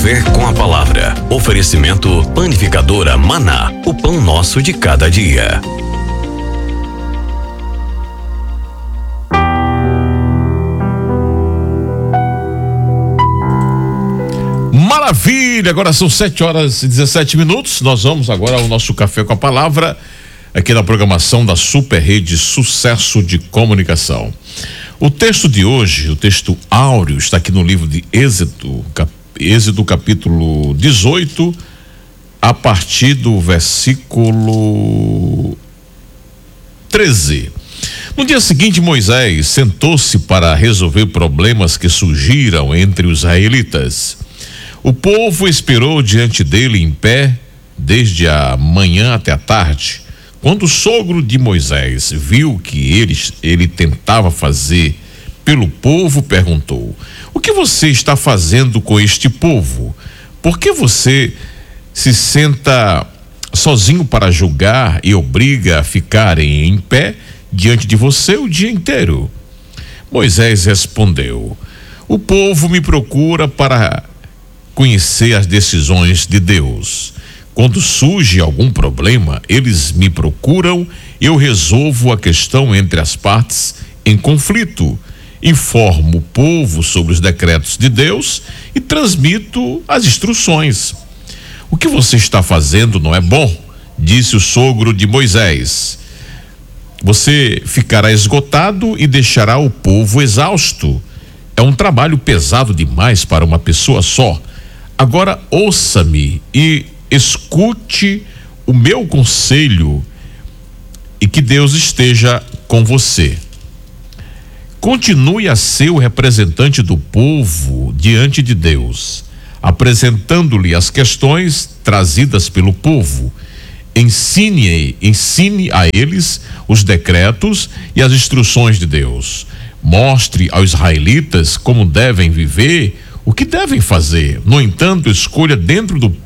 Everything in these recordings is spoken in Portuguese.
Café com a Palavra. Oferecimento Panificadora Maná, o pão nosso de cada dia. Maravilha, agora são 7h17. Nós vamos agora ao nosso Café com a Palavra, aqui na programação da Super Rede Sucesso de Comunicação. O texto de hoje, o texto áureo, está aqui no livro de Êxodo capítulo 18, a partir do versículo 13. No dia seguinte, Moisés sentou-se para resolver problemas que surgiram entre os israelitas. O povo esperou diante dele em pé, desde a manhã até a tarde. Quando o sogro de Moisés viu que ele tentava fazer pelo povo, perguntou: o que você está fazendo com este povo? Por que você se senta sozinho para julgar e obriga a ficarem em pé diante de você o dia inteiro? Moisés respondeu: o povo me procura para conhecer as decisões de Deus. Quando surge algum problema, eles me procuram, eu resolvo a questão entre as partes em conflito, informo o povo sobre os decretos de Deus e transmito as instruções. O que você está fazendo não é bom, disse o sogro de Moisés. Você ficará esgotado e deixará o povo exausto. É um trabalho pesado demais para uma pessoa só. Agora ouça-me e escute o meu conselho e que Deus esteja com você. Continue a ser o representante do povo diante de Deus, apresentando-lhe as questões trazidas pelo povo. Ensine a eles os decretos e as instruções de Deus. Mostre aos israelitas como devem viver, o que devem fazer. No entanto, escolha dentro do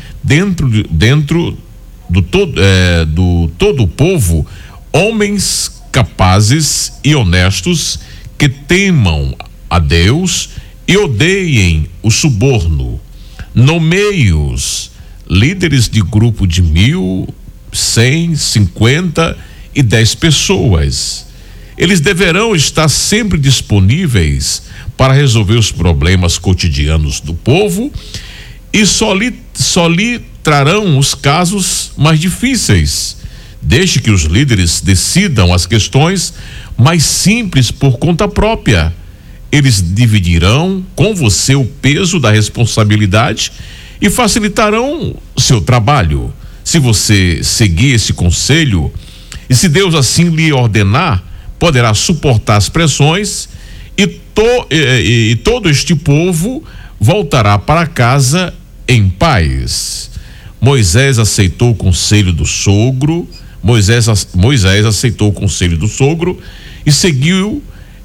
todo o povo homens capazes e honestos que temam a Deus e odeiem o suborno. Nomeie-os líderes de grupo de 1.000, 100, 50 e 10 pessoas. Eles deverão estar sempre disponíveis para resolver os problemas cotidianos do povo e só lhe trarão os casos mais difíceis. Deixe que os líderes decidam as questões mais simples por conta própria. Eles dividirão com você o peso da responsabilidade e facilitarão seu trabalho. Se você seguir esse conselho e se Deus assim lhe ordenar, poderá suportar as pressões e todo este povo voltará para casa em paz. Moisés aceitou o conselho do sogro. Moisés aceitou o conselho do sogro e seguiu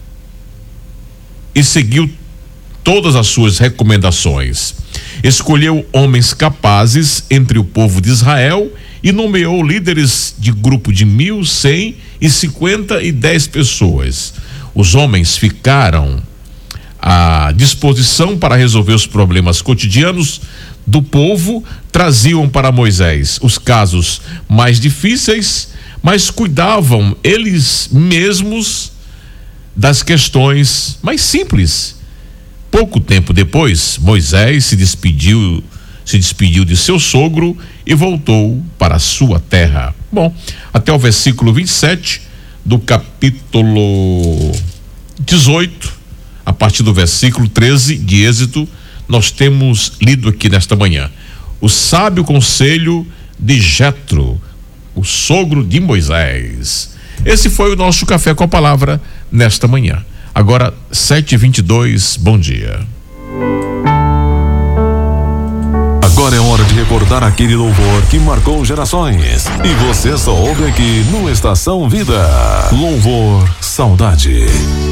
todas as suas recomendações. Escolheu homens capazes entre o povo de Israel e nomeou líderes de grupo de 1.000, 100 e 50 e 10 pessoas. Os homens ficaram à disposição para resolver os problemas cotidianos do povo, traziam para Moisés os casos mais difíceis, mas cuidavam eles mesmos das questões mais simples. Pouco tempo depois, Moisés se despediu de seu sogro e voltou para a sua terra. Bom, até o versículo 27 do capítulo 18, a partir do versículo 13 de Êxodo, nós temos lido aqui nesta manhã o sábio conselho de Jetro, o sogro de Moisés. Esse foi o nosso Café com a Palavra nesta manhã. Agora 7h22, bom dia. Agora é hora de recordar aquele louvor que marcou gerações. E você só ouve aqui no Estação Vida. Louvor Saudade.